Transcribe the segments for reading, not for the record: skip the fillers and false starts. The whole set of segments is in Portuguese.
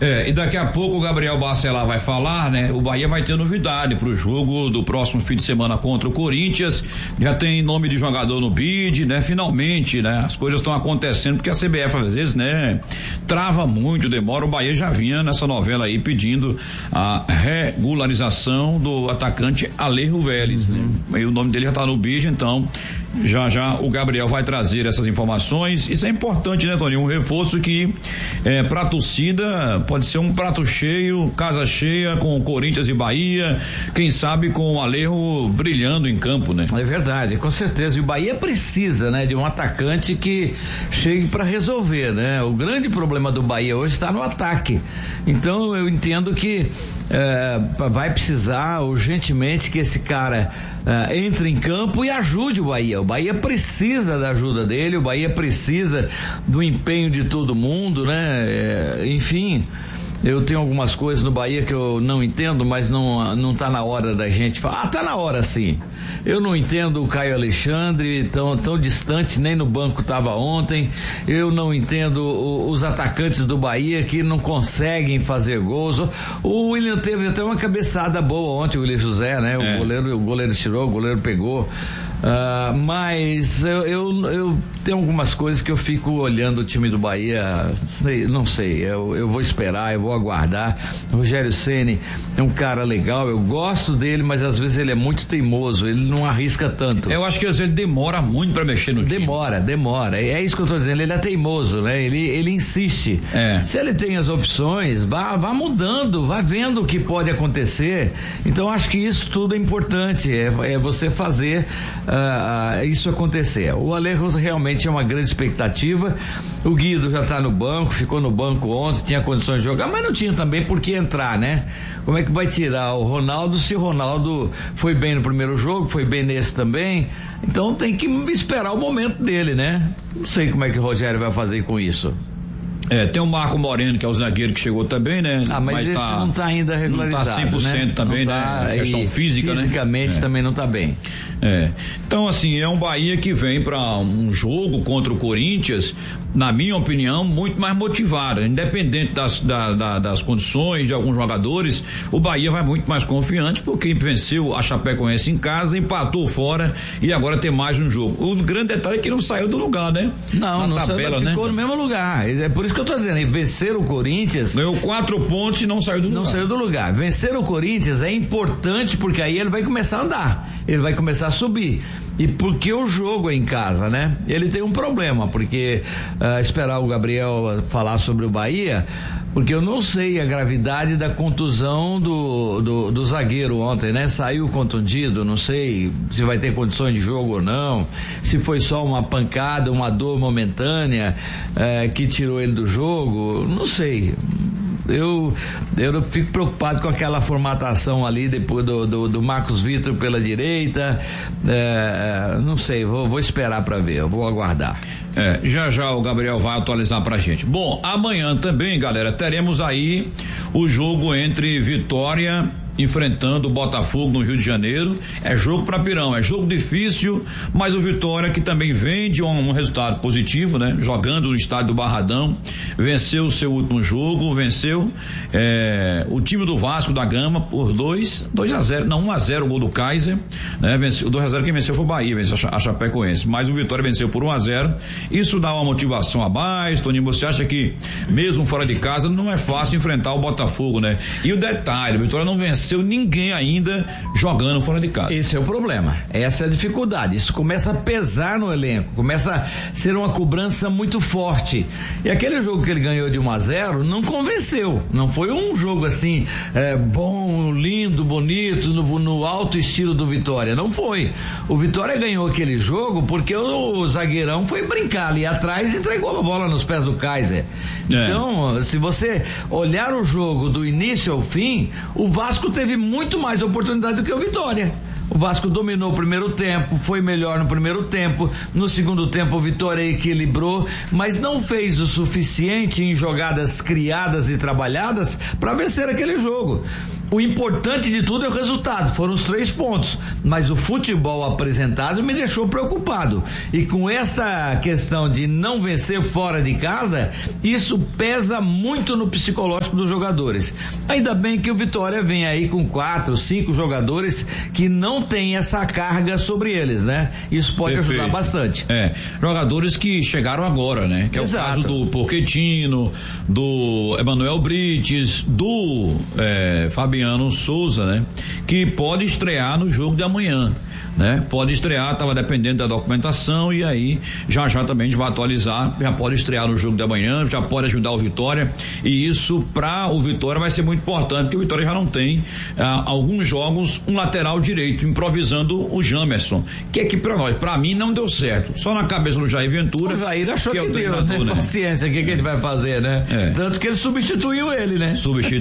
E daqui a pouco o Gabriel Bacelar vai falar, né? O Bahia vai ter novidade pro jogo do próximo fim de semana contra o Corinthians. Já tem nome de jogador no bid, né? Finalmente, né? As coisas estão acontecendo porque a CBF às vezes, né? Trava muito, demora. O Bahia já vinha nessa novela aí pedindo a regularização do atacante Alejo Vélez, né? E o nome dele já tá no bid, então já o Gabriel vai trazer essas informações. Isso é importante, né, Toninho? Um reforço que pra torcida pode ser um prato cheio, casa cheia com Corinthians e Bahia, quem sabe com o Alejo brilhando em campo, né? É verdade, com certeza. E o Bahia precisa, né, de um atacante que chegue para resolver, né? O grande problema do Bahia hoje está no ataque. Então eu entendo que vai precisar urgentemente que esse cara entre em campo e ajude o Bahia. O Bahia precisa da ajuda dele, o Bahia precisa do empenho de todo mundo, né? Enfim, eu tenho algumas coisas no Bahia que eu não entendo, mas não tá na hora da gente falar. Tá na hora sim. Eu não entendo o Caio Alexandre, tão distante, nem no banco tava ontem. Eu não entendo os atacantes do Bahia que não conseguem fazer gols. O William teve até uma cabeçada boa ontem, o William José, né? O goleiro tirou, o goleiro pegou. Mas eu tenho algumas coisas que eu fico olhando o time do Bahia, não sei, eu vou esperar, eu vou aguardar. O Rogério Ceni é um cara legal, eu gosto dele, mas às vezes ele é muito teimoso, ele não arrisca tanto. Eu acho que às vezes ele demora muito pra mexer no time. Demora, é isso que eu tô dizendo, ele é teimoso, né? Ele insiste. Se ele tem as opções, vá mudando, vá vendo o que pode acontecer. Então acho que isso tudo é importante, é você fazer isso acontecer. O Alejo realmente é uma grande expectativa. O Guido já tá no banco, ficou no banco ontem, tinha condições de jogar, mas não tinha também por que entrar, né? Como é que vai tirar o Ronaldo se o Ronaldo foi bem no primeiro jogo, foi bem nesse também? Então tem que esperar o momento dele, né? Não sei como é que o Rogério vai fazer com isso. Tem o Marco Moreno, que é o zagueiro que chegou também, né? Mas esse não tá ainda regularizado, não tá 100%, né? Também, tá, né? Questão física, né? Fisicamente também não tá bem. Então, assim, é um Bahia que vem para um jogo contra o Corinthians, na minha opinião, muito mais motivado, independente das condições de alguns jogadores. O Bahia vai muito mais confiante porque venceu a Chapecoense em casa, empatou fora e agora tem mais um jogo. O grande detalhe é que não saiu do lugar, né? Não tabela, saiu, ficou no mesmo lugar. É por isso que eu tô dizendo, vencer o Corinthians, ganhou 4 pontos e não saiu do lugar. Vencer o Corinthians é importante porque aí ele vai começar a andar, ele vai começar a subir. E porque o jogo é em casa, né? Ele tem um problema, porque esperar o Gabriel falar sobre o Bahia, porque eu não sei a gravidade da contusão do zagueiro ontem, né? Saiu contundido, não sei se vai ter condições de jogo ou não, se foi só uma pancada, uma dor momentânea que tirou ele do jogo, não sei. Eu fico preocupado com aquela formatação ali depois do Marcos Vitor pela direita, não sei, vou esperar para ver, eu vou aguardar. Já o Gabriel vai atualizar pra gente. Bom, amanhã também, galera, teremos aí o jogo entre Vitória enfrentando o Botafogo no Rio de Janeiro. É jogo pra pirão, é jogo difícil, mas o Vitória, que também vem de um resultado positivo, né? Jogando no estádio do Barradão, venceu o seu último jogo, venceu o time do Vasco da Gama por 1-0, o gol do Kaiser, né? Venceu, o 2-0 quem venceu foi o Bahia, venceu a Chapecoense, mas o Vitória venceu por 1-0, isso dá uma motivação a mais. Toninho, você acha que mesmo fora de casa não é fácil enfrentar o Botafogo, né? E o detalhe, o Vitória não venceu ninguém ainda jogando fora de casa. Esse é o problema, essa é a dificuldade, isso começa a pesar no elenco, começa a ser uma cobrança muito forte, e aquele jogo que ele ganhou de 1-0 não convenceu, não foi um jogo assim bom, lindo, bonito, no alto estilo do Vitória, não foi. O Vitória ganhou aquele jogo porque o zagueirão foi brincar ali atrás e entregou a bola nos pés do Kaiser. Então, se você olhar o jogo do início ao fim, o Vasco teve muito mais oportunidade do que o Vitória. O Vasco dominou o primeiro tempo, foi melhor no primeiro tempo, no segundo tempo o Vitória equilibrou, mas não fez o suficiente em jogadas criadas e trabalhadas para vencer aquele jogo. O importante de tudo é o resultado, foram os 3 pontos, mas o futebol apresentado me deixou preocupado, e com essa questão de não vencer fora de casa, isso pesa muito no psicológico dos jogadores. Ainda bem que o Vitória vem aí com 4, 5 jogadores que não tem essa carga sobre eles, né? Isso pode ajudar bastante. Jogadores que chegaram agora, né? Que é o caso do Pochettino, do Emanuel Brites, do Fabiano Souza, né? Que pode estrear no jogo de amanhã, né? Pode estrear, estava dependendo da documentação, e aí já também a gente vai atualizar, já pode estrear no jogo de amanhã, já pode ajudar o Vitória, e isso para o Vitória vai ser muito importante, porque o Vitória já não tem alguns jogos um lateral direito, improvisando o Jamerson, que aqui para mim não deu certo, só na cabeça do Jair Ventura. O Jair achou que deu, né? Paciência, o que a gente vai fazer, né? Tanto que ele substituiu ele, né?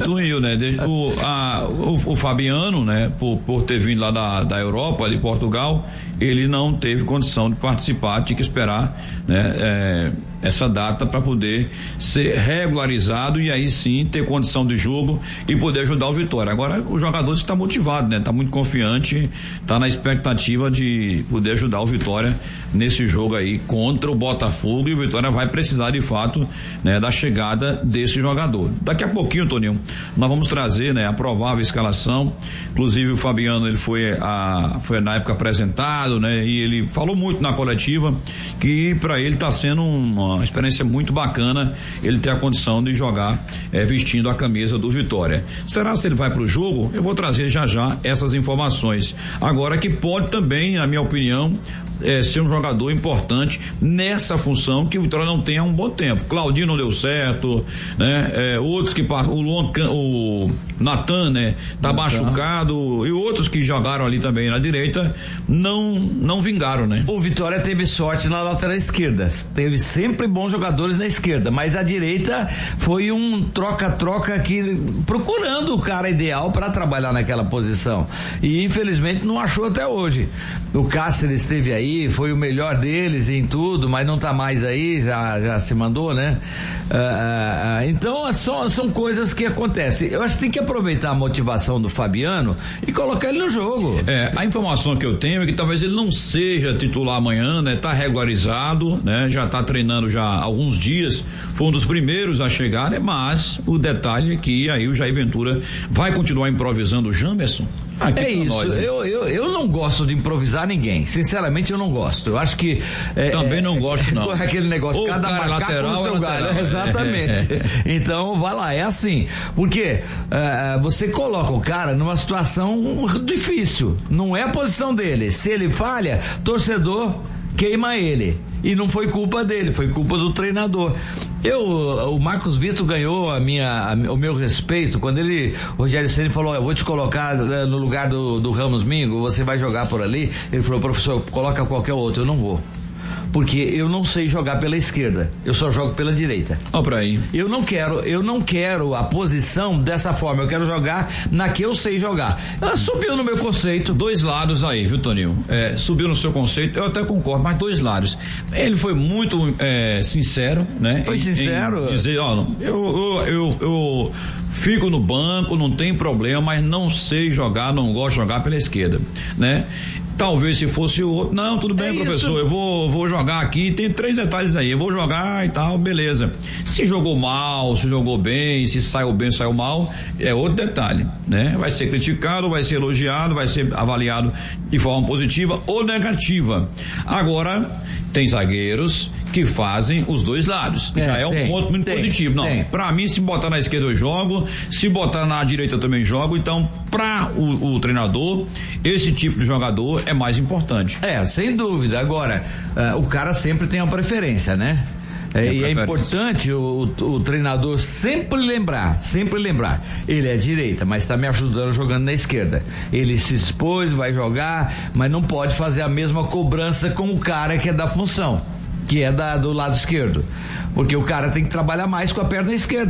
O Fabiano, né? Por ter vindo lá da Europa, de Portugal, ele não teve condição de participar, tinha que esperar, né? Essa data para poder ser regularizado e aí sim ter condição de jogo e poder ajudar o Vitória. Agora o jogador está motivado, né? Está muito confiante, está na expectativa de poder ajudar o Vitória nesse jogo aí contra o Botafogo, e o Vitória vai precisar de fato, né, da chegada desse jogador. Daqui a pouquinho, Toninho, nós vamos trazer, né, a provável escalação. Inclusive o Fabiano, ele foi na época apresentado, né? E ele falou muito na coletiva que para ele está sendo uma experiência muito bacana ele ter a condição de jogar vestindo a camisa do Vitória. Será se ele vai pro jogo? Eu vou trazer já essas informações. Agora que pode também, na minha opinião, ser um jogador importante nessa função que o Vitória não tem há um bom tempo. Claudinho não deu certo, né? Outros que o Natan, né? Tá machucado, e outros que jogaram ali também na direita não vingaram, né? O Vitória teve sorte na lateral esquerda, teve sempre bons jogadores na esquerda, mas a direita foi um troca-troca aqui, procurando o cara ideal para trabalhar naquela posição, e infelizmente não achou até hoje. O Cáceres esteve aí, foi o melhor deles em tudo, mas não tá mais aí, já se mandou, né? Então são coisas que acontecem. Eu acho que tem que aproveitar a motivação do Fabiano e colocar ele no jogo. A informação que eu tenho é que talvez ele não seja titular amanhã, né? Tá regularizado, né? Já tá treinando já há alguns dias, foi um dos primeiros a chegar, né? Mas o detalhe é que aí o Jair Ventura vai continuar improvisando o Jamerson. Isso, nós, eu não gosto de improvisar ninguém, sinceramente eu não gosto, eu acho que também não gosto não, aquele negócio, cada macaco lateral, no seu galho, exatamente. Então vai lá, é assim, porque você coloca o cara numa situação difícil, não é a posição dele, se ele falha, torcedor queima ele, e não foi culpa dele, foi culpa do treinador. O Marcos Vitor ganhou o meu respeito quando o Rogério Ceni falou: eu vou te colocar no lugar do Ramos Mingo, você vai jogar por ali. Ele falou: professor, coloca qualquer outro. Eu não vou, porque eu não sei jogar pela esquerda, eu só jogo pela direita. Pra aí. Eu não quero a posição dessa forma, eu quero jogar na que eu sei jogar. Subiu no meu conceito. 2 lados aí, viu, Toninho? Subiu no seu conceito, eu até concordo, mas 2 lados. Ele foi muito sincero, né? Foi sincero. Em dizer, eu fico no banco, não tem problema, mas não sei jogar, não gosto de jogar pela esquerda, né? Talvez se fosse o outro, não, tudo bem, professor, eu vou jogar aqui, tem 3 detalhes aí, eu vou jogar e tal, beleza. Se jogou mal, se jogou bem, se saiu bem, saiu mal, é outro detalhe, né? Vai ser criticado, vai ser elogiado, vai ser avaliado de forma positiva ou negativa. Agora, tem zagueiros que fazem os 2 lados, já é um ponto muito positivo. Não, pra mim, se botar na esquerda eu jogo, se botar na direita eu também jogo, então pra o treinador, esse tipo de jogador é mais importante. Sem dúvida. Agora, o cara sempre tem uma preferência, né? E é importante o treinador sempre lembrar, ele é direita, mas está me ajudando jogando na esquerda. Ele se expôs, vai jogar, mas não pode fazer a mesma cobrança com o cara que é da função, que é do lado esquerdo, porque o cara tem que trabalhar mais com a perna esquerda.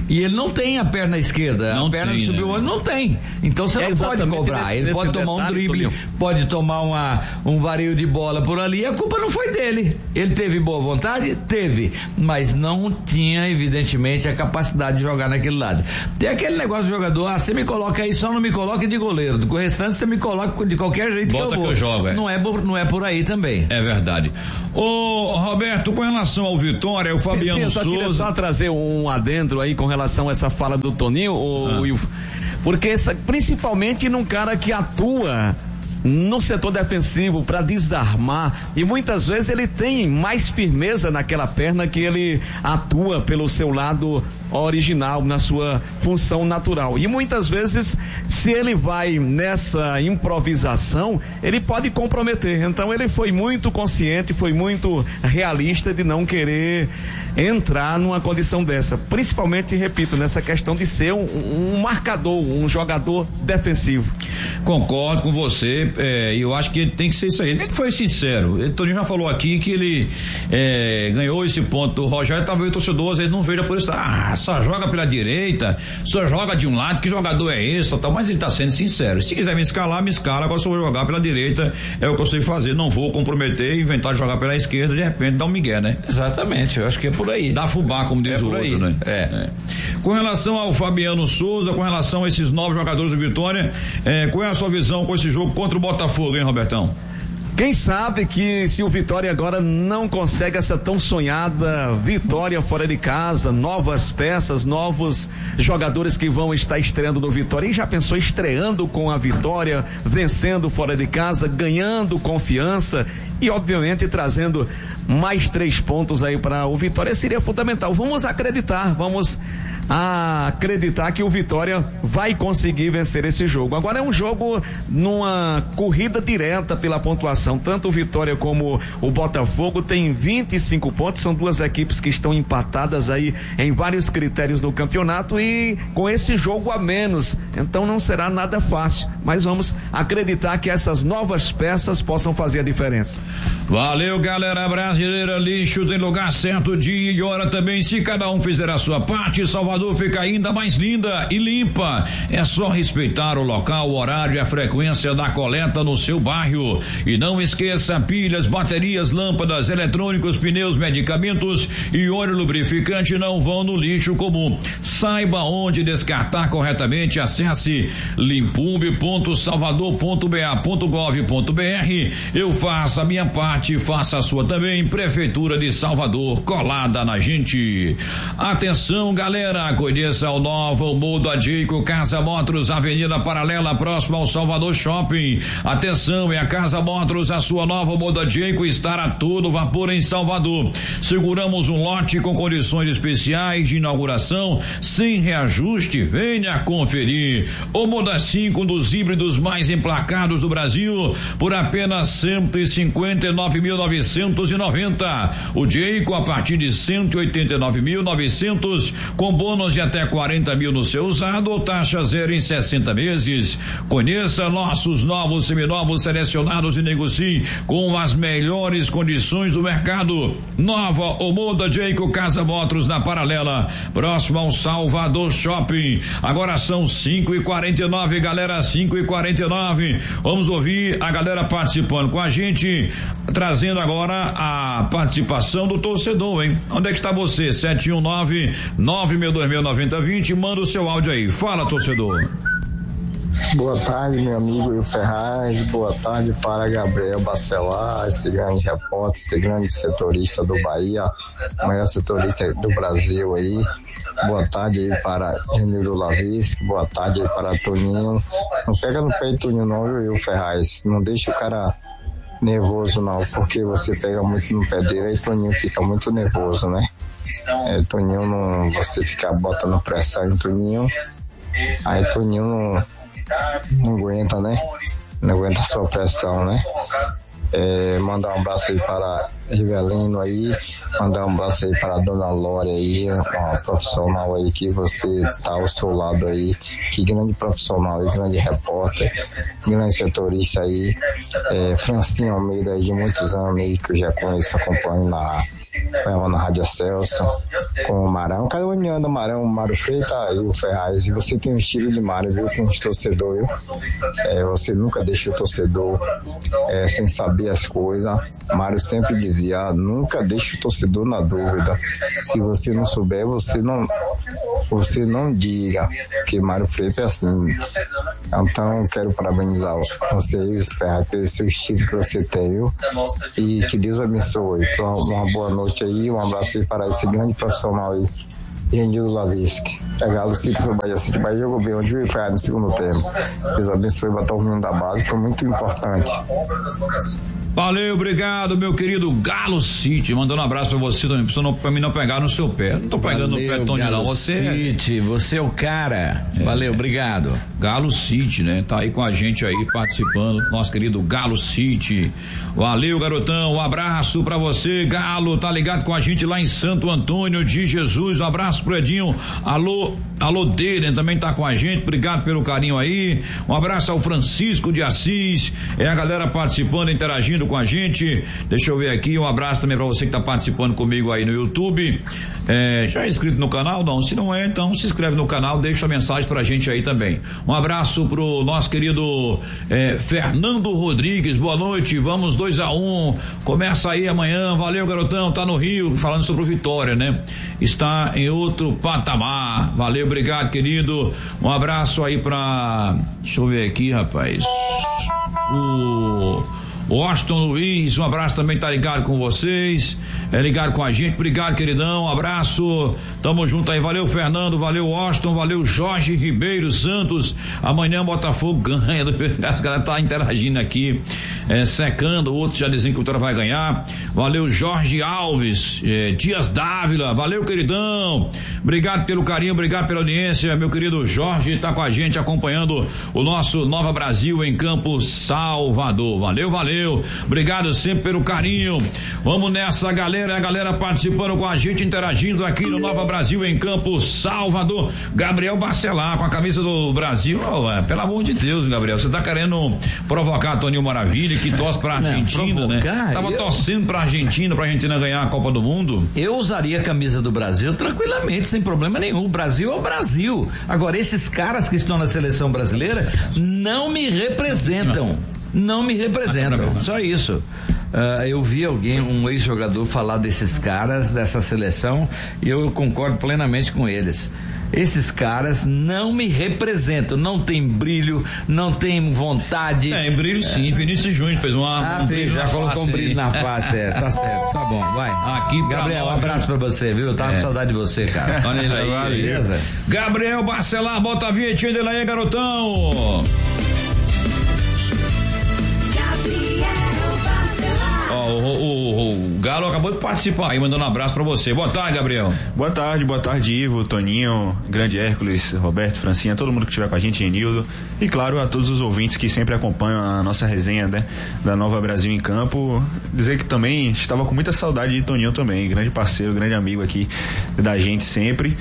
E ele não tem a perna esquerda, não a perna tem, subiu o olho, não tem. Então você não pode cobrar. Ele pode tomar um drible, pode tomar um vareio de bola por ali, a culpa não foi dele. Ele teve boa vontade? Teve, mas não tinha, evidentemente, a capacidade de jogar naquele lado. Tem aquele negócio do jogador, você me coloca aí, só não me coloque de goleiro, do restante você me coloca de qualquer jeito. Bota que eu vou. Que eu jogo, Não é por aí também. É verdade. Ô Roberto, com relação ao Vitória, o Fabiano Souza... Queria só trazer um adentro aí com relação a essa fala do Toninho, porque principalmente num cara que atua no setor defensivo para desarmar, e muitas vezes ele tem mais firmeza naquela perna que ele atua pelo seu lado original, na sua função natural, e muitas vezes se ele vai nessa improvisação, ele pode comprometer. Então ele foi muito consciente, foi muito realista de não querer entrar numa condição dessa, principalmente, repito, nessa questão de ser um marcador, um jogador defensivo. Concordo com você, eu acho que tem que ser isso aí. Ele foi sincero, o Toninho já falou aqui que ele ganhou esse ponto do Rogério, talvez o torcedor às vezes não veja por isso, só joga pela direita, só joga de um lado, que jogador é esse, tal, mas ele tá sendo sincero. Se quiser me escalar, me escala, agora se eu vou jogar pela direita, é o que eu sei fazer, não vou comprometer, inventar de jogar pela esquerda, de repente dá um migué, né? Exatamente, eu acho que é por aí. Dá fubá, como diz o outro, aí, né? Com relação ao Fabiano Souza, com relação a esses novos jogadores do Vitória, qual é a sua visão com esse jogo contra o Botafogo, hein, Robertão? Quem sabe que se o Vitória agora não consegue essa tão sonhada vitória fora de casa, novas peças, novos jogadores que vão estar estreando no Vitória, e já pensou estreando com a vitória, vencendo fora de casa, ganhando confiança e obviamente trazendo mais 3 pontos aí para o Vitória, seria fundamental. Vamos acreditar que o Vitória vai conseguir vencer esse jogo. Agora é um jogo numa corrida direta pela pontuação, tanto o Vitória como o Botafogo tem 25 pontos, são duas equipes que estão empatadas aí em vários critérios do campeonato e com esse jogo a menos, então não será nada fácil, mas vamos acreditar que essas novas peças possam fazer a diferença. Valeu, galera brasileira, lixo tem lugar certo, dia e hora também, se cada um fizer a sua parte, Salvador fica ainda mais linda e limpa. É só respeitar o local, o horário e a frequência da coleta no seu bairro. E não esqueça, pilhas, baterias, lâmpadas, eletrônicos, pneus, medicamentos e óleo lubrificante não vão no lixo comum. Saiba onde descartar corretamente, acesse limpumbe.salvador.ba.gov.br. Eu faço a minha parte, faça a sua também. Prefeitura de Salvador, colada na gente. Atenção, galera, conheça o novo Mundo Adjeico Casa Motors, Avenida Paralela, próximo ao Salvador Shopping. Atenção, é a Casa Motors, a sua nova Mundo Adjeico, estará todo vapor em Salvador. Seguramos um lote com condições especiais de inauguração, sem reajuste, venha conferir. O Moda 5, um dos híbridos mais emplacados do Brasil, por apenas 159.990. O Jayco a partir de 189.900, com bônus de até 40 mil no seu usado ou taxa zero em 60 meses. Conheça nossos novos seminovos selecionados e negocie com as melhores condições do mercado. Nova Omoda Jayco Casa Motors na Paralela, próximo ao Salvador Shopping. Agora são 5h49, galera, 5h49. Vamos ouvir a galera participando com a gente, trazendo agora a participação do torcedor, hein? Onde é que está você? 719-962-9020, manda o seu áudio aí. Fala, torcedor. Boa tarde, meu amigo Will Ferraz. Boa tarde para Gabriel Bacelar, esse grande repórter, esse grande setorista do Bahia, maior setorista do Brasil aí. Boa tarde aí para Genildo Lavisque, boa tarde aí para Toninho. Não pega no pé de Toninho não, Will Ferraz. Não deixa o cara nervoso não, porque você pega muito no pé dele e Toninho fica muito nervoso, né? Toninho não, você fica botando pressão em Toninho, aí Toninho não aguenta, né? Não aguenta a sua pressão, né? Mandar um abraço aí para Rivelino aí, mandar um abraço aí para a dona Lore aí, uma profissional aí que você tá ao seu lado aí, que grande profissional aí, grande repórter, grande setorista aí, Francinho Almeida aí, de muitos anos aí, que eu já conheço, acompanho na Rádio Celso, com o Marão, cada um anda Marão, o Mário Freitas e o Ferraz, e você tem um estilo de Mário, viu, com os torcedores, você nunca deixa o torcedor sem saber as coisas. Mário sempre dizia, nunca deixe o torcedor na dúvida. Se você não souber, você não diga, porque Mário Freitas é assim. Então, quero parabenizar você, Ferraz, pelo seu estilo que você tem, viu? E que Deus abençoe. Então, uma boa noite aí, um abraço aí para esse grande profissional aí, Genildo Lavisque. Galo City do Bahia City. Bahia jogou bem onde foi no segundo tempo. Deus abençoe, botar o menino da base, foi muito importante. Valeu, obrigado, meu querido Galo City. Mandando um abraço pra você, Toninho. Pra mim não pegar no seu pé. Não tô pegando no pé do Toninho, não. Você é o cara. Valeu, obrigado. Galo City, né? Tá aí com a gente aí, participando. Nosso querido Galo City. Valeu, garotão. Um abraço pra você, Galo. Tá ligado com a gente lá em Santo Antônio de Jesus. Um abraço pro Edinho. Alô, Deren também tá com a gente. Obrigado pelo carinho aí. Um abraço ao Francisco de Assis. A galera participando, interagindo com a gente. Deixa eu ver aqui, um abraço também pra você que tá participando comigo aí no YouTube. Já é inscrito no canal? Não, se não é, então se inscreve no canal, deixa a mensagem pra gente aí também. Um abraço pro nosso querido Fernando Rodrigues, boa noite, vamos 2-1, começa aí amanhã, valeu, garotão, tá no Rio, falando sobre o Vitória, né? Está em outro patamar, valeu, obrigado, querido. Um abraço aí pra, deixa eu ver aqui, rapaz, o Austin Luiz, um abraço também, tá ligado com vocês, ligado com a gente, obrigado, queridão, um abraço, tamo junto aí, valeu, Fernando, valeu, Austin, valeu, Jorge Ribeiro Santos, amanhã Botafogo ganha, as galera tá interagindo aqui, secando, outros já dizem que o Vitória vai ganhar, valeu, Jorge Alves, Dias Dávila, valeu, queridão, obrigado pelo carinho, obrigado pela audiência, meu querido Jorge tá com a gente acompanhando o nosso Nova Brasil em Campo Salvador, valeu, obrigado sempre pelo carinho, vamos nessa, a galera participando com a gente, interagindo aqui no Nova Brasil em Campo Salvador. Gabriel Bacelar com a camisa do Brasil, pelo amor de Deus, Gabriel, você tá querendo provocar Toninho Maravilha, que torce pra Argentina, né? Tava torcendo pra Argentina ganhar a Copa do Mundo. Eu usaria a camisa do Brasil tranquilamente, sem problema nenhum, o Brasil é o Brasil. Agora, esses caras que estão na seleção brasileira não me representam. Não me representam, só isso. Eu vi um ex-jogador falar desses caras, dessa seleção, e eu concordo plenamente com eles. Esses caras não me representam, não tem brilho, não tem vontade. Brilho sim, Vinícius Júnior fez já colocou um brilho na face, tá certo, tá bom, vai. Aqui, Gabriel, um abraço pra você, viu? Eu tava com saudade de você, cara. Olha ele aí, beleza? Gabriel Bacelar, bota a vinhetinha dele aí, garotão. O Galo acabou de participar aí, mandando um abraço pra você. Boa tarde, Gabriel. Boa tarde, Ivo, Toninho, Grande Hércules, Roberto, Francinha, todo mundo que estiver com a gente, Enildo, e claro, a todos os ouvintes que sempre acompanham a nossa resenha, né, da Nova Brasil em Campo. Dizer que também estava com muita saudade de Toninho também, grande parceiro, grande amigo aqui da gente sempre.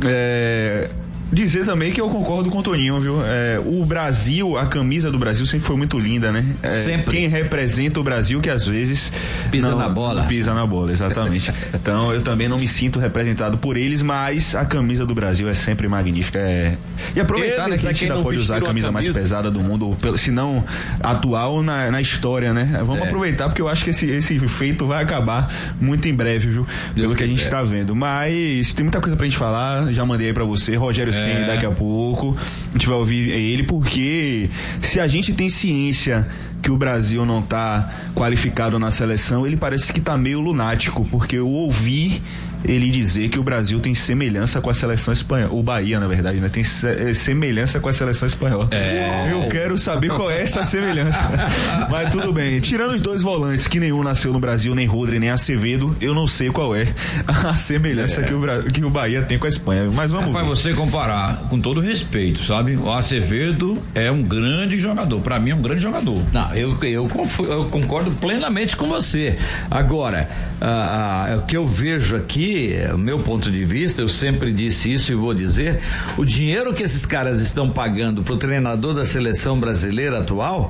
Dizer também que eu concordo com o Toninho, viu? O Brasil, a camisa do Brasil sempre foi muito linda, né? Sempre. Quem representa o Brasil que às vezes pisa na bola. Pisa na bola, exatamente. Então eu também não me sinto representado por eles, mas a camisa do Brasil é sempre magnífica. E aproveitar, né, que a gente ainda pode usar a camisa mais pesada do mundo, se não atual na história, né? Vamos aproveitar, porque eu acho que esse feito vai acabar muito em breve, viu? Pelo que a gente está vendo. Mas tem muita coisa pra gente falar, já mandei aí pra você, Rogério Ceni, daqui a pouco a gente vai ouvir ele, porque se a gente tem ciência que o Brasil não tá qualificado na seleção, ele parece que tá meio lunático, porque eu ouvi ele dizer que o Brasil tem semelhança com a seleção espanhola. O Bahia, na verdade, né? Tem semelhança com a seleção espanhola. Eu quero saber qual é essa semelhança. Mas tudo bem. Tirando os dois volantes, que nenhum nasceu no Brasil, nem Rodri, nem Acevedo, eu não sei qual é a semelhança que o Bahia tem com a Espanha. Mas vamos ver. Para você comparar, com todo respeito, sabe? O Acevedo é um grande jogador. Para mim é um grande jogador. Não, eu concordo plenamente com você. Agora, o que eu vejo aqui, o meu ponto de vista, eu sempre disse isso e vou dizer, o dinheiro que esses caras estão pagando pro treinador da seleção brasileira atual,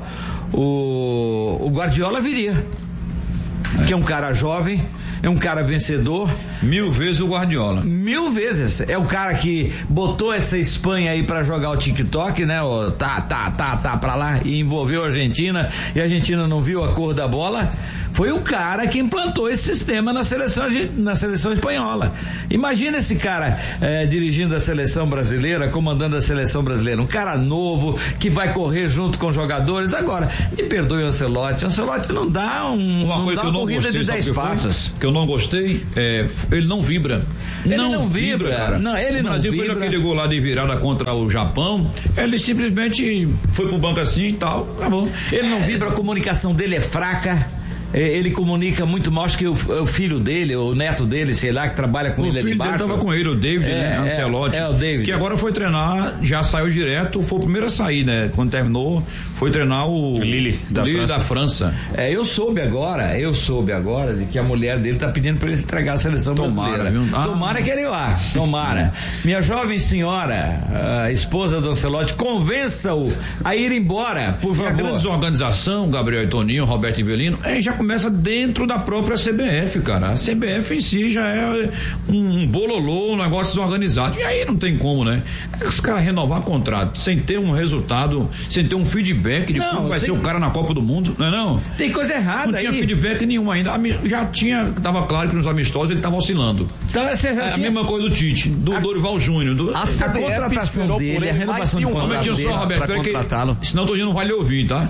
o Guardiola viria. Que é um cara jovem, é um cara vencedor. 1000 vezes o Guardiola. 1000 vezes. É o cara que botou essa Espanha aí pra jogar o TikTok, né? Pra lá, e envolveu a Argentina, e a Argentina não viu a cor da bola. Foi o cara que implantou esse sistema na seleção espanhola. Imagina esse cara dirigindo a seleção brasileira, comandando a seleção brasileira. Um cara novo, que vai correr junto com os jogadores. Agora, me perdoe o Ancelotti. O Ancelotti não dá uma corrida de 10 passos. Que eu não gostei, ele não vibra. Ele não vibra, cara. Não, ele não vibra. Foi aquele gol lá de virada contra o Japão, ele simplesmente foi pro banco assim e tal, acabou. Ele não vibra, a comunicação dele é fraca. Ele comunica muito mal, acho que o filho dele, o neto dele, sei lá, que trabalha com ele ali embaixo. O filho dele tava com ele, o David, né? Ancelotti. O David. Que agora foi treinar, já saiu direto, foi o primeiro a sair, né? Quando terminou, foi treinar o Lille da França. Eu soube agora de que a mulher dele tá pedindo pra ele entregar a seleção brasileira. Tomara que ele vá, tomara. Minha jovem senhora, a esposa do Ancelotti, convença-o a ir embora, por favor. E a grande desorganização, Gabriel e Toninho, Roberto Rivelino, já começa dentro da própria CBF, cara. A CBF em si já é um bololô, um negócio desorganizado. E aí não tem como, né? Os caras renovar contrato sem ter um resultado, sem ter um feedback de como vai ser o cara na Copa do Mundo, não é não? Tem coisa errada aí. Não tinha feedback nenhum ainda. Tava claro que nos amistosos ele tava oscilando. Então, a mesma coisa do Tite, do Dorival Júnior. A contratação dele, a renovação do contrato dele. Só, Roberto, senão o Toninho não vai lhe ouvir, tá?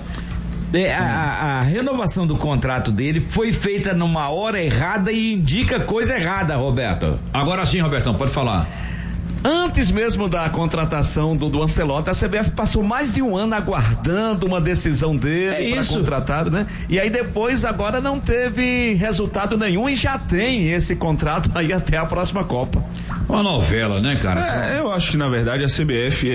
A renovação do contrato dele foi feita numa hora errada e indica coisa errada, Roberto. Agora sim, Robertão, pode falar. Antes mesmo da contratação do Ancelotti, a CBF passou mais de um ano aguardando uma decisão dele para contratar, né? E aí depois, agora não teve resultado nenhum e já tem esse contrato aí até a próxima Copa. Uma novela, né, cara? Eu acho que na verdade a CBF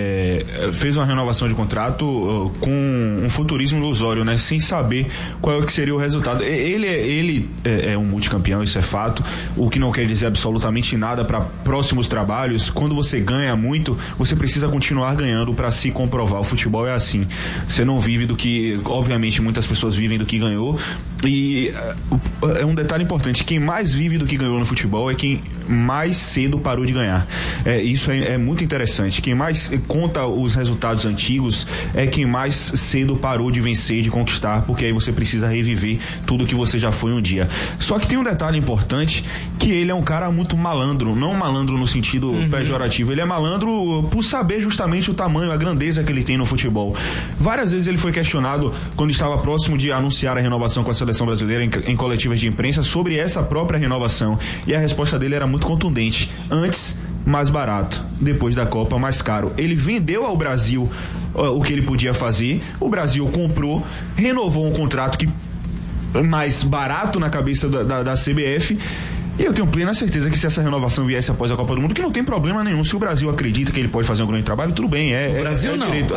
fez uma renovação de contrato com um futurismo ilusório, né? Sem saber qual é que seria o resultado. Ele é um multicampeão, isso é fato, o que não quer dizer absolutamente nada para próximos trabalhos. Quando você ganha muito, você precisa continuar ganhando para se comprovar. O futebol é assim. Você não vive do que, obviamente, muitas pessoas vivem do que ganhou. E é um detalhe importante: quem mais vive do que ganhou no futebol é quem mais cedo parou de ganhar. Isso é muito interessante. Quem mais conta os resultados antigos é quem mais cedo parou de vencer, de conquistar, porque aí você precisa reviver tudo que você já foi um dia. Só que tem um detalhe importante, que ele é um cara muito malandro, não malandro no sentido pejorativo, ele é malandro por saber justamente o tamanho, a grandeza que ele tem no futebol. Várias vezes ele foi questionado quando estava próximo de anunciar a renovação com a seleção brasileira em coletivas de imprensa sobre essa própria renovação, e a resposta dele era muito contundente: antes mais barato, depois da Copa mais caro. Ele vendeu ao Brasil o que ele podia fazer, o Brasil comprou, renovou um contrato que mais barato na cabeça da CBF. E eu tenho plena certeza que se essa renovação viesse após a Copa do Mundo, que não tem problema nenhum. Se o Brasil acredita que ele pode fazer um grande trabalho, tudo bem. O Brasil não. Direito.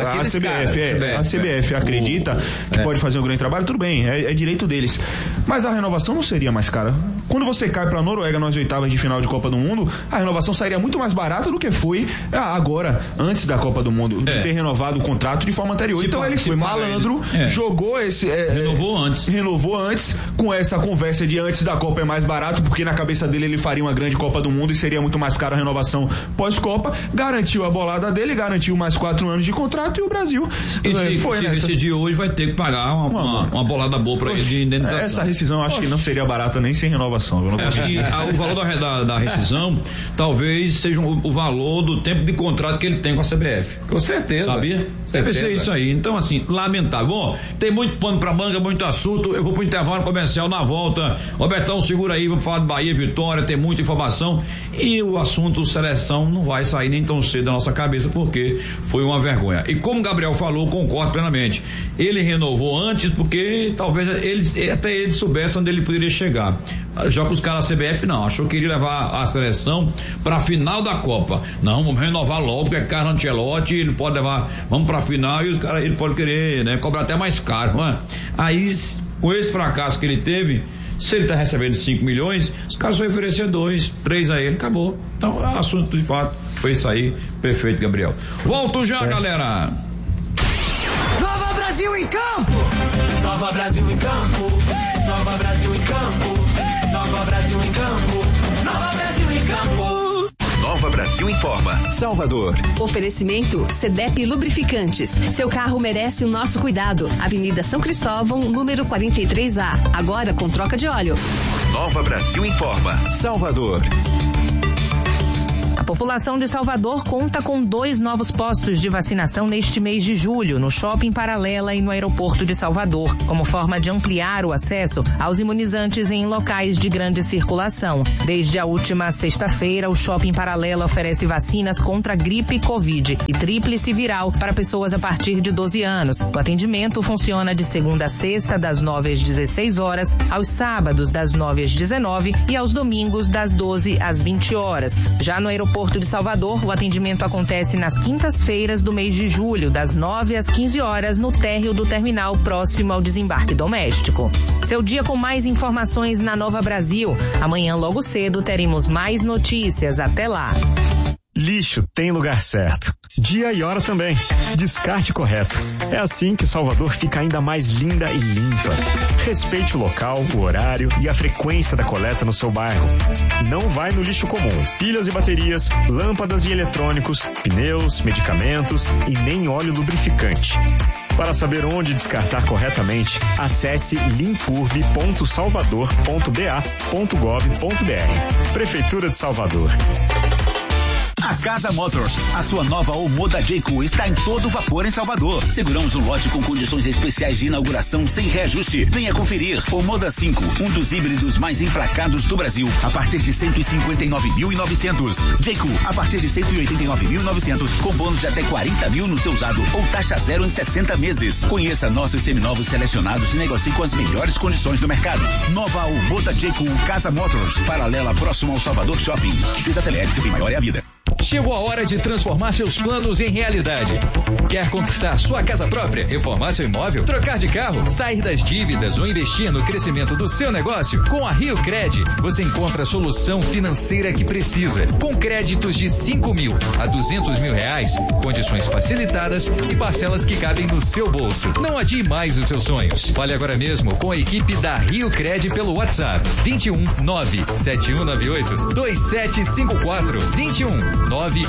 A CBF acredita que pode fazer um grande trabalho, tudo bem. É direito deles. Mas a renovação não seria mais cara. Quando você cai pra Noruega nas oitavas de final de Copa do Mundo, a renovação sairia muito mais barata do que foi agora, antes da Copa do Mundo, de ter renovado o contrato de forma anterior. Então ele foi malandro, jogou esse... Renovou antes, com essa conversa de antes da Copa é mais barato, porque na cabeça dele ele faria uma grande Copa do Mundo e seria muito mais caro a renovação pós-Copa. Garantiu a bolada dele, garantiu mais 4 anos de contrato, e o Brasil se decidir hoje, vai ter que pagar uma bolada boa pra ele de indenização. Essa rescisão acho que não seria barata nem sem renovação. Eu não o valor da rescisão talvez seja o valor do tempo de contrato que ele tem com a CBF. Com certeza. Sabia? Deve ser isso aí. Então, assim, lamentável. Bom, tem muito pano pra manga, muito assunto. Eu vou pro intervalo comercial. Na volta, Robertão, segura aí, vamos falar de Bahia vitória, tem muita informação e o assunto seleção não vai sair nem tão cedo da nossa cabeça porque foi uma vergonha. E como o Gabriel falou, concordo plenamente. Ele renovou antes porque talvez até ele soubesse onde ele poderia chegar. Já que os caras da CBF não, achou que iria levar a seleção pra final da Copa. Não, vamos renovar logo, porque é Carlo Ancelotti, ele pode levar, vamos pra final e os caras, ele pode querer, né, cobrar até mais caro, mano. Aí, com esse fracasso que ele teve, se ele tá recebendo 5 milhões, os caras vão oferecer 2, 3 a ele, acabou. Então, é assunto de fato, foi isso aí, perfeito, Gabriel. Volto já, galera. Nova Brasil em campo! Nova Brasil em campo! Nova Brasil em campo! Nova Brasil em campo! Nova Brasil em campo! Nova Brasil informa. Salvador. Oferecimento CDEP Lubrificantes. Seu carro merece o nosso cuidado. Avenida São Cristóvão, número 43A. Agora com troca de óleo. Nova Brasil informa. Salvador. A população de Salvador conta com 2 novos postos de vacinação neste mês de julho, no Shopping Paralela e no Aeroporto de Salvador, como forma de ampliar o acesso aos imunizantes em locais de grande circulação. Desde a última sexta-feira, o Shopping Paralela oferece vacinas contra gripe e Covid e tríplice viral para pessoas a partir de 12 anos. O atendimento funciona de segunda a sexta, das 9 às 16 horas, aos sábados, das 9 às 19 e aos domingos, das 12 às 20 horas. Já no Aeroporto de Salvador, o atendimento acontece nas quintas-feiras do mês de julho, das 9 às 15 horas, no térreo do terminal próximo ao desembarque doméstico. Seu dia com mais informações na Nova Brasil. Amanhã, logo cedo, teremos mais notícias. Até lá. Lixo tem lugar certo. Dia e hora também. Descarte correto. É assim que Salvador fica ainda mais linda e limpa. Respeite o local, o horário e a frequência da coleta no seu bairro. Não vai no lixo comum. Pilhas e baterias, lâmpadas e eletrônicos, pneus, medicamentos e nem óleo lubrificante. Para saber onde descartar corretamente, acesse limpurbe.salvador.ba.gov.br. Prefeitura de Salvador. A Casa Motors, a sua nova Omoda Jayco está em todo vapor em Salvador. Seguramos um lote com condições especiais de inauguração sem reajuste. Venha conferir. Omoda 5, um dos híbridos mais emplacados do Brasil, a partir de 159.900. Jayco, a partir de 189.900, com bônus de até 40 mil no seu usado ou taxa zero em 60 meses. Conheça nossos seminovos selecionados e negocie com as melhores condições do mercado. Nova Omoda Jayco Casa Motors, paralela próximo ao Salvador Shopping. Desacelere-se, bem maior é a vida. Chegou a hora de transformar seus planos em realidade. Quer conquistar sua casa própria, reformar seu imóvel, trocar de carro, sair das dívidas ou investir no crescimento do seu negócio? Com a Rio Cred, você encontra a solução financeira que precisa. Com créditos de 5 mil a 200 mil reais, condições facilitadas e parcelas que cabem no seu bolso. Não adie mais os seus sonhos. Fale agora mesmo com a equipe da Rio Cred pelo WhatsApp 21 97198 2754 21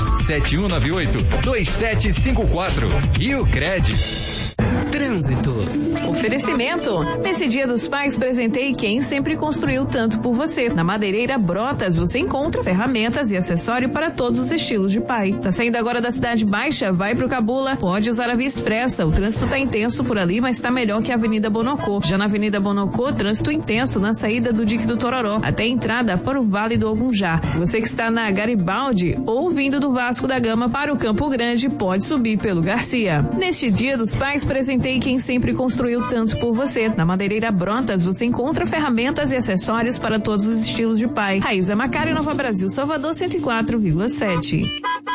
97198-2754. Rio Cred. Trânsito. Oferecimento. Nesse Dia dos Pais, presentei quem sempre construiu tanto por você. Na Madeireira Brotas, você encontra ferramentas e acessório para todos os estilos de pai. Tá saindo agora da Cidade Baixa? Vai pro Cabula. Pode usar a Via Expressa. O trânsito tá intenso por ali, mas tá melhor que a Avenida Bonocô. Já na Avenida Bonocô, trânsito intenso na saída do Dique do Tororó, até a entrada para o Vale do Algunjá. Você que está na Garibaldi ou vindo do Vasco da Gama para o Campo Grande, pode subir pelo Garcia. Neste Dia dos Pais, presentei quem sempre construiu tanto por você. Na Madeireira Brotas, você encontra ferramentas e acessórios para todos os estilos de pai. Raíza Macário, Nova Brasil, Salvador 104,7.